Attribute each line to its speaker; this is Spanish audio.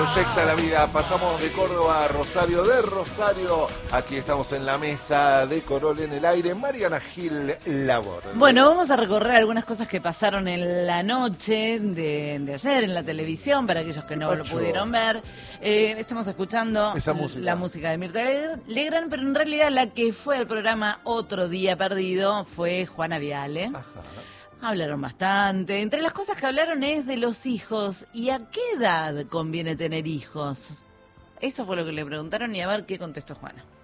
Speaker 1: Proyecta la vida, pasamos de Córdoba a Rosario, de Rosario, aquí estamos en la mesa de Corol en el aire, Mariana Gil Laborde.
Speaker 2: Bueno, vamos a recorrer algunas cosas que pasaron en la noche de ayer en la televisión, para aquellos que no lo pudieron ver. Estamos escuchando la música de Mirta Legrand, pero en realidad la que fue al programa Otro Día Perdido fue Juana Viale. Ajá. Hablaron bastante. Entre las cosas que hablaron es de los hijos. ¿Y a qué edad conviene tener hijos? Eso fue lo que le preguntaron y a ver qué contestó Juana.